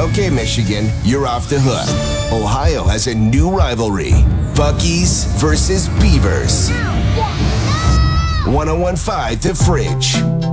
Okay, Michigan, you're off the hook. Ohio has a new rivalry. Buc-ee's versus Beavers. 1015 The Fridge.